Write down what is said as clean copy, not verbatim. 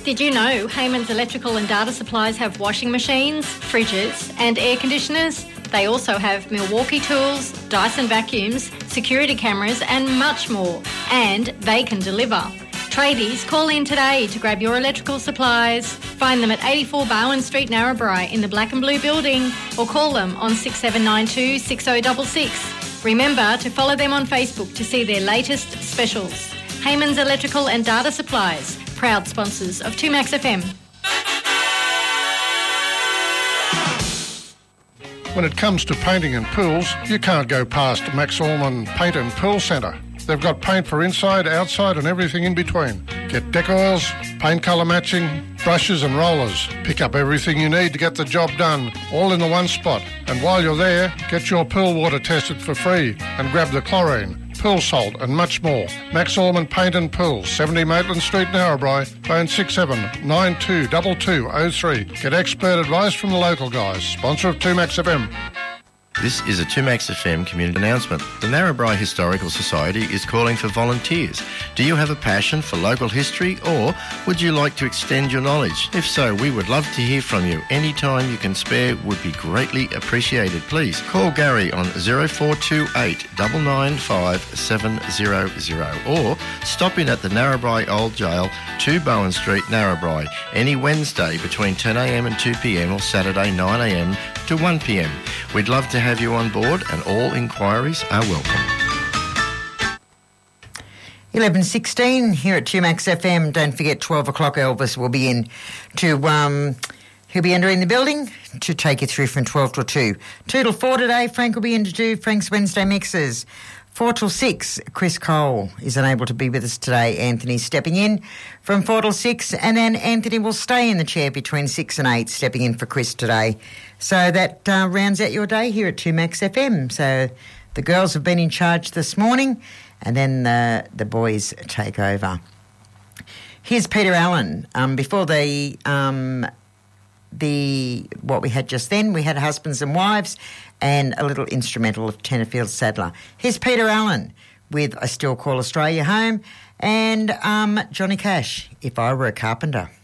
Did you know Heyman's Electrical and Data Supplies have washing machines, fridges and air conditioners? They also have Milwaukee tools, Dyson vacuums, security cameras and much more. And they can deliver. Tradies, call in today to grab your electrical supplies. Find them at 84 Bowen Street, Narrabri in the Black and Blue building or call them on 6792 6066. Remember to follow them on Facebook to see their latest specials. Heyman's Electrical and Data Supplies, proud sponsors of 2Max FM. When it comes to painting and pools, you can't go past Max Allman Paint and Pool Centre. They've got paint for inside, outside and everything in between. Get deck oils, paint colour matching, brushes and rollers. Pick up everything you need to get the job done, all in the one spot. And while you're there, get your pool water tested for free and grab the chlorine, pool salt and much more. Max Allman Paint and Pool, 70 Maitland Street, Narrabri, phone 67922203. Get expert advice from the local guys. Sponsor of 2Max FM. This is a 2Max FM community announcement. The Narrabri Historical Society is calling for volunteers. Do you have a passion for local history or would you like to extend your knowledge? If so, we would love to hear from you. Any time you can spare would be greatly appreciated. Please call Gary on 0428 995 700 or stop in at the Narrabri Old Jail, 2 Bowen Street, Narrabri, any Wednesday between 10am and 2pm or Saturday 9am to 1pm. We'd love to have you on board and all inquiries are welcome. 11:16 here at 2Max FM. Don't forget 12 o'clock Elvis will be in to, he'll be entering the building to take you through from 12 till 2. 2 till 4 today, Frank will be in to do Frank's Wednesday Mixes. 4 till 6, Chris Cole is unable to be with us today. Anthony's stepping in from 4 till 6 and then Anthony will stay in the chair between 6 and 8, stepping in for Chris today. So that rounds out your day here at 2Max FM. So the girls have been in charge this morning and then the boys take over. Here's Peter Allen. Before what we had just then, we had Husbands and Wives and a little instrumental of Tenterfield Sadler. Here's Peter Allen with I Still Call Australia Home and Johnny Cash, If I Were a Carpenter.